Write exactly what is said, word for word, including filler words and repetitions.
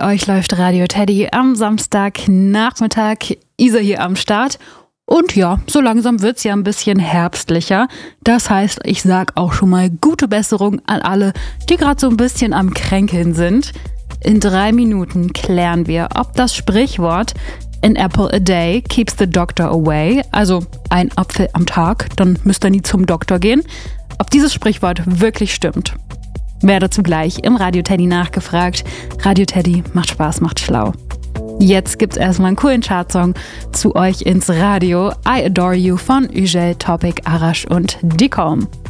euch läuft Radio Teddy am Samstagnachmittag. Isa hier am Start. Und ja, so langsam wird's ja ein bisschen herbstlicher. Das heißt, ich sag auch schon mal gute Besserung an alle, die gerade so ein bisschen am Kränkeln sind. In drei Minuten klären wir, ob das Sprichwort "An apple a day keeps the doctor away", also ein Apfel am Tag, dann müsst ihr nie zum Doktor gehen, ob dieses Sprichwort wirklich stimmt. Wer dazu gleich im Radio Teddy nachgefragt. Radio Teddy macht Spaß, macht schlau. Jetzt gibt's erstmal einen coolen Chartsong zu euch ins Radio. I Adore You von Ugel, Topic, Arash und Dicom.